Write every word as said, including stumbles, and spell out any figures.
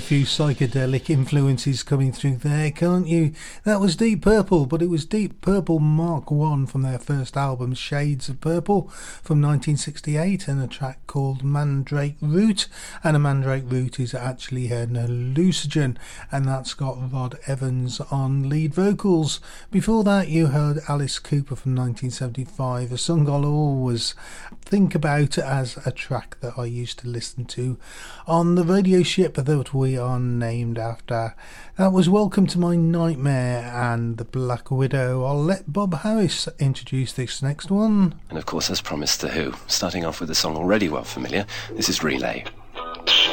few psychedelic influences coming through there, can't you? That was Deep Purple, but it was Deep Purple Mark one from their first album, Shades of Purple, from nineteen sixty-eight, and a track called Mandrake Root. And a Mandrake Root is actually an hallucinogen, and that's got Rod Evans on lead vocals. Before that, you heard Alice Cooper from nineteen seventy-five, a song I'll always think about as a track that I used to listen to on the radio ship that we are named after. That was Welcome to My Nightmare and The Black Widow. I'll let Bob Harris introduce this next one. And of course, as promised, The Who, starting off with a song already well familiar. This is Relay.